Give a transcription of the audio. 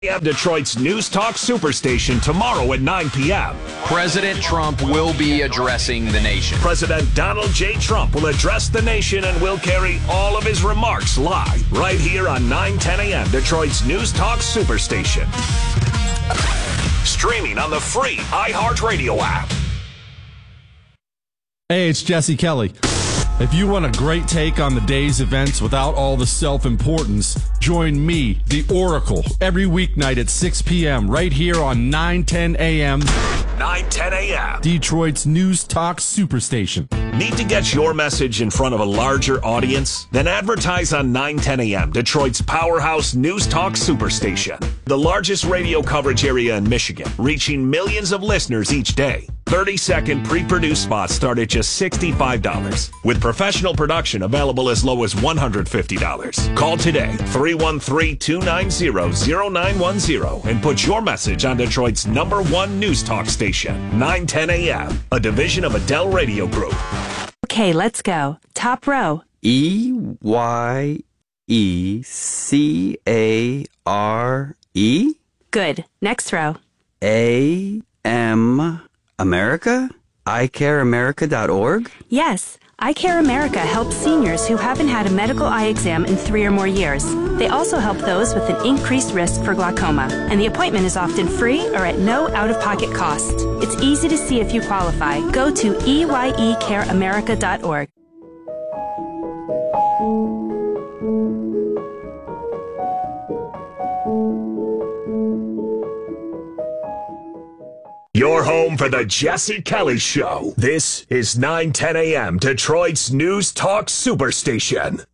Detroit's News Talk Superstation tomorrow at 9 p.m. President Trump will be addressing the nation. President Donald J. Trump will address the nation and will carry all of his remarks live right here on 9:10 a.m. Detroit's News Talk Superstation. Streaming on the free iHeartRadio app. Hey, it's Jesse Kelly. If you want a great take on the day's events without all the self-importance, join me, the Oracle, every weeknight at 6 p.m. right here on 9:10 a.m. 9:10 a.m. Detroit's News Talk Superstation. Need to get your message in front of a larger audience? Then advertise on 9:10 a.m. Detroit's powerhouse News Talk Superstation. The largest radio coverage area in Michigan, reaching millions of listeners each day. 30-second pre-produced spots start at just $65. With professional production available as low as $150. Call today, 313-290-0910, and put your message on Detroit's #1 News Talk station, 9:10 a.m., a division of Adele Radio Group. Okay, let's go. Top row. E-Y-E-C-A-R-E? Good. Next row. A-M... America? iCareAmerica.org? Yes. Eye Care America helps seniors who haven't had a medical eye exam in 3 or more years. They also help those with an increased risk for glaucoma, and the appointment is often free or at no out-of-pocket cost. It's easy to see if you qualify. Go to EYECareAmerica.org. Your home for the Jesse Kelly Show. This is 9:10 a.m. Detroit's News Talk Superstation.